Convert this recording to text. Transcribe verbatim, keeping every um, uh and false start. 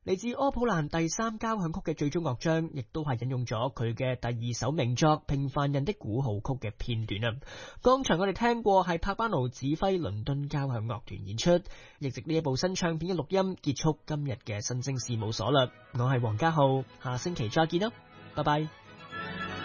嚟自柯普蘭第三交響曲嘅最終樂章，亦都係引用咗佢嘅第二首名作《平凡人的鼓號曲》嘅片段啊。剛才我哋聽過係帕巴奴指揮倫敦交響樂團演出，亦藉呢一部新唱片嘅錄音結束今日嘅新聲事務所啦。我係黃家浩，下星期再見啦，拜拜。